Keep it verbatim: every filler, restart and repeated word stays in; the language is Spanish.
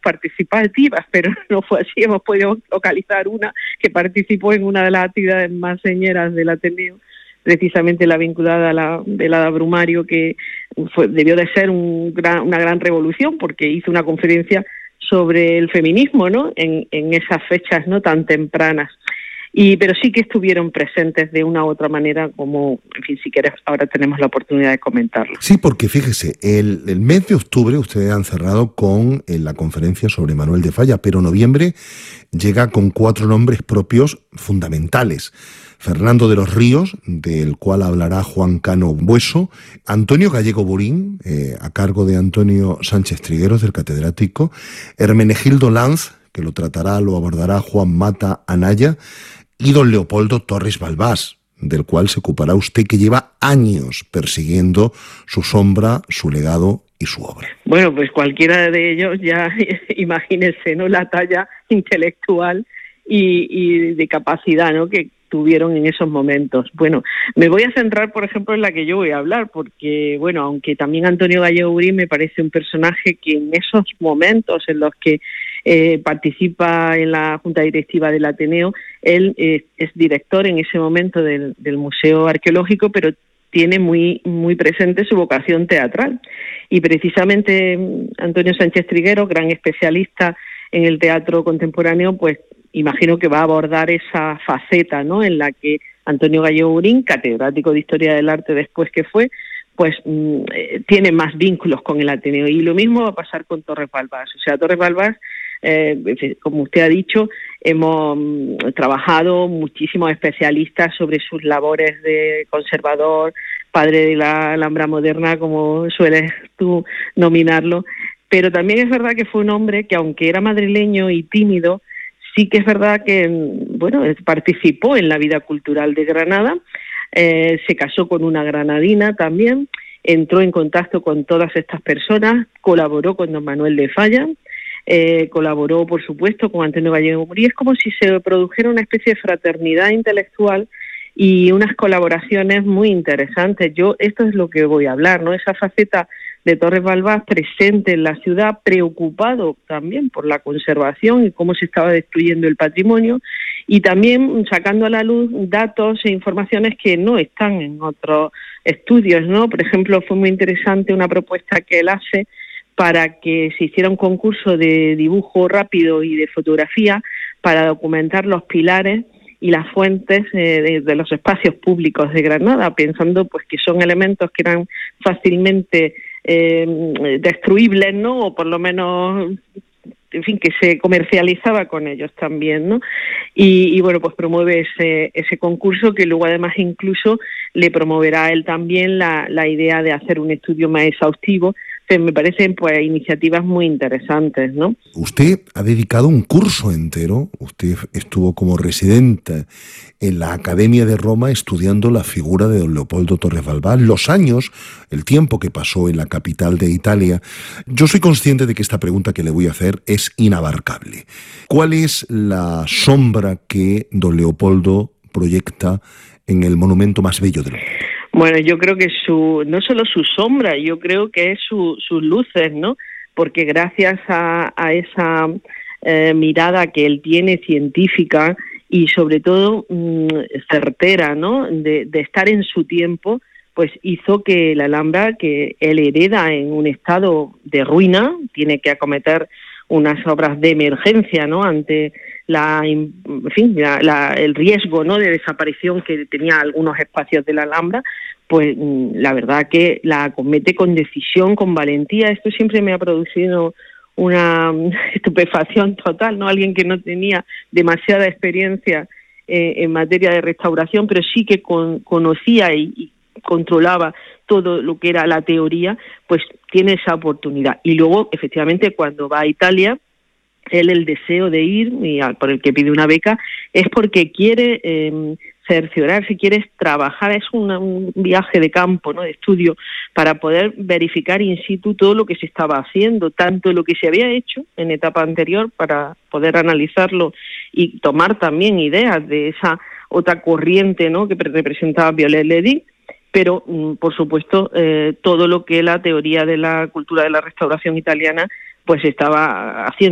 participativas, pero no fue así. Hemos podido localizar una que participó en una de las actividades más señeras del Ateneo, precisamente la vinculada a la velada Brumario, que fue, debió de ser un gran, una gran revolución, porque hizo una conferencia sobre el feminismo, ¿no?, en, en esas fechas no tan tempranas. Y, pero sí que estuvieron presentes de una u otra manera, como, en fin, si quieres, ahora tenemos la oportunidad de comentarlo. Sí, porque fíjese, el, el mes de octubre ustedes han cerrado con eh, la conferencia sobre Manuel de Falla, pero noviembre llega con cuatro nombres propios fundamentales. Fernando de los Ríos, del cual hablará Juan Cano Bueso, Antonio Gallego Burín, eh, a cargo de Antonio Sánchez Trigueros, del catedrático, Hermenegildo Lanz, que lo tratará, lo abordará Juan Mata Anaya, y don Leopoldo Torres Balbás, del cual se ocupará usted, que lleva años persiguiendo su sombra, su legado y su obra. Bueno, pues cualquiera de ellos ya, imagínense, ¿no?, la talla intelectual y, y de capacidad, ¿no?, que tuvieron en esos momentos. Bueno, me voy a centrar, por ejemplo, en la que yo voy a hablar, porque, bueno, aunque también Antonio Gallego Burín me parece un personaje que en esos momentos en los que eh, participa en la Junta Directiva del Ateneo, él eh, es director en ese momento del, del Museo Arqueológico, pero tiene muy, muy presente su vocación teatral. Y precisamente Antonio Sánchez Trigueros, gran especialista en el teatro contemporáneo, pues imagino que va a abordar esa faceta, ¿no?, en la que Antonio Gallego Burín, catedrático de Historia del Arte después que fue, pues mmm, eh, tiene más vínculos con el Ateneo. Y lo mismo va a pasar con Torres Balbás. O sea, Torres Balbás, eh, como usted ha dicho, hemos mmm, trabajado muchísimos especialistas sobre sus labores de conservador, padre de la Alhambra moderna, como sueles tú nominarlo. Pero también es verdad que fue un hombre que, aunque era madrileño y tímido, sí que es verdad que, bueno, participó en la vida cultural de Granada, eh, se casó con una granadina también, entró en contacto con todas estas personas, colaboró con don Manuel de Falla, eh, colaboró, por supuesto, con Antonio Gallego Burín. Es como si se produjera una especie de fraternidad intelectual y unas colaboraciones muy interesantes. Yo, esto es lo que voy a hablar, ¿no?, esa faceta de Torres Balbás presente en la ciudad, preocupado también por la conservación y cómo se estaba destruyendo el patrimonio, y también sacando a la luz datos e informaciones que no están en otros estudios, ¿no? Por ejemplo, fue muy interesante una propuesta que él hace para que se hiciera un concurso de dibujo rápido y de fotografía para documentar los pilares y las fuentes eh, de, de los espacios públicos de Granada, pensando pues que son elementos que eran fácilmente eh, destruibles, ¿no?, o por lo menos, en fin, que se comercializaba con ellos también, ¿no? Y, y bueno, pues promueve ese ese concurso, que luego además incluso le promoverá a él también la, la idea de hacer un estudio más exhaustivo. Que me parecen pues iniciativas muy interesantes, ¿no? Usted ha dedicado un curso entero, usted estuvo como residente en la Academia de Roma estudiando la figura de don Leopoldo Torres Balbás, los años, el tiempo que pasó en la capital de Italia. Yo soy consciente de que esta pregunta que le voy a hacer es inabarcable. ¿Cuál es la sombra que don Leopoldo proyecta en el monumento más bello del mundo? Bueno, yo creo que su no solo su sombra, yo creo que es su, sus luces, ¿no? Porque gracias a, a esa eh, mirada que él tiene científica y sobre todo mmm, certera, ¿no?, de, de estar en su tiempo, pues hizo que la Alhambra, que él hereda en un estado de ruina, tiene que acometer unas obras de emergencia, ¿no?, ante la, en fin, la, la, el riesgo, ¿no?, de desaparición que tenía algunos espacios de la Alhambra, pues la verdad que la acomete con decisión, con valentía. Esto siempre me ha producido una estupefacción total, ¿no? Alguien que no tenía demasiada experiencia eh, en materia de restauración, pero sí que con, conocía y, y controlaba todo lo que era la teoría, pues tiene esa oportunidad. Y luego, efectivamente, cuando va a Italia, él el deseo de ir, y por el que pide una beca, es porque quiere eh, cerciorarse, quiere trabajar, es una, un viaje de campo, ¿no?, de estudio, para poder verificar in situ todo lo que se estaba haciendo, tanto lo que se había hecho en etapa anterior, para poder analizarlo y tomar también ideas de esa otra corriente, ¿no?, que representaba Viollet-le-Duc, pero, por supuesto, eh, todo lo que la teoría de la cultura de la restauración italiana pues estaba haciendo.